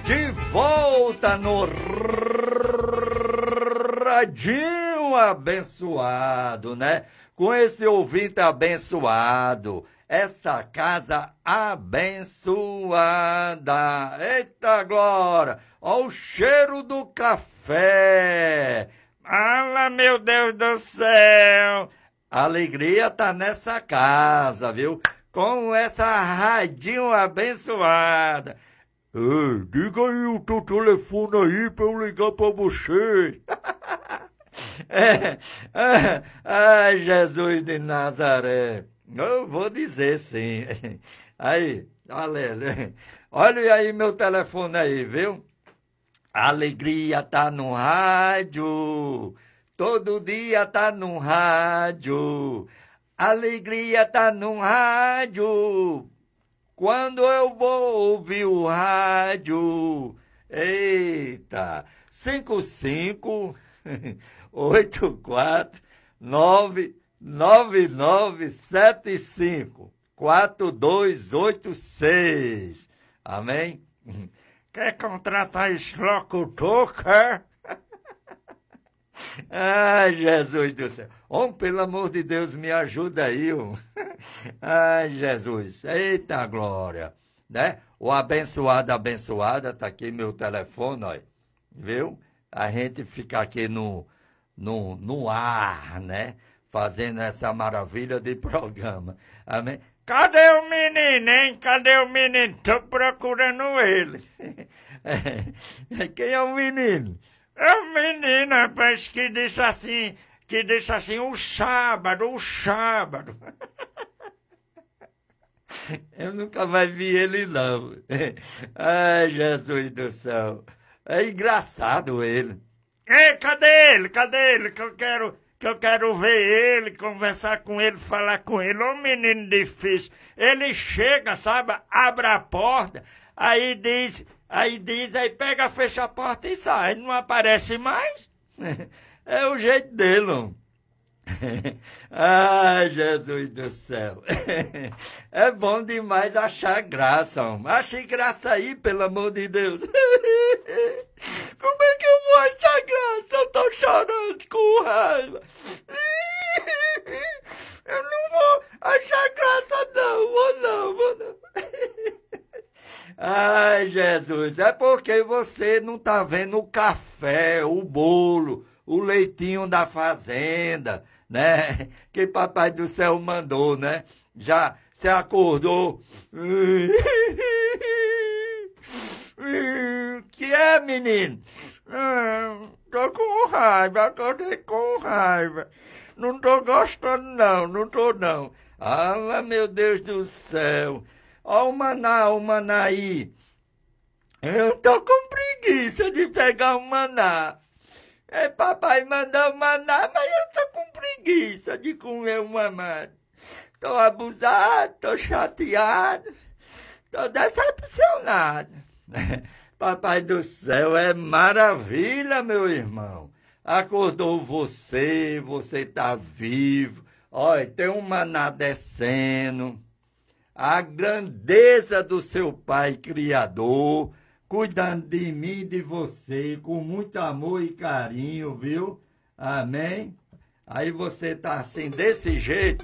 De volta no Radinho Abençoado, né? Com esse ouvinte abençoado, essa casa abençoada. Eita glória! Ó o cheiro do café. Fala, meu Deus do céu! A alegria tá nessa casa, viu? Com essa radinho abençoada. Diga aí o teu telefone aí pra eu ligar pra você. Ai, Jesus de Nazaré. Eu vou dizer sim. Aí, aleluia. Olha aí meu telefone aí, viu? A alegria tá no rádio. Todo dia tá no rádio. A alegria tá no rádio. Quando eu vou ouvir o rádio, eita, 55-849-9975-4286. Amém? Quer contratar esse locutor, quer? Ai, Jesus do céu. Pelo amor de Deus, me ajuda aí. Ai, Jesus. Eita glória. Né? O abençoado, abençoada, tá aqui meu telefone, ó. Viu? A gente fica aqui no ar, né? Fazendo essa maravilha de programa. Amém? Cadê o menino, hein? Cadê o menino? Tô procurando ele. Quem é o menino? É o menino, rapaz, que disse assim, o sábado. Eu nunca mais vi ele, não. Ai, Jesus do céu. É engraçado ele. Ei, cadê ele? Que eu quero ver ele, conversar com ele, falar com ele. Ô menino difícil. Ele chega, sabe, abre a porta, aí pega, fecha a porta e sai. Não aparece mais. É o jeito dele, homem. Ai, Jesus do céu. É bom demais achar graça, homem. Ache graça aí, pelo amor de Deus. Como é que eu vou achar graça? Eu tô chorando com raiva. Eu não vou achar graça, não. Vou não. Ai, Jesus, é porque você não tá vendo o café, o bolo, o leitinho da fazenda, né? Que Papai do Céu mandou, né? Já se acordou. Que é, menino? Tô com raiva, acordei com raiva. Não tô gostando, não tô não. Ah, meu Deus do céu. Ó o maná aí. Eu tô com preguiça de pegar o maná. Papai mandou o maná, mas eu tô com preguiça de comer o maná. Tô abusado, tô chateado, tô decepcionado. Papai do céu, é maravilha, meu irmão. Acordou você tá vivo. Olha, tem um maná descendo. A grandeza do seu Pai Criador, cuidando de mim e de você, com muito amor e carinho, viu? Amém? Aí você tá assim, desse jeito,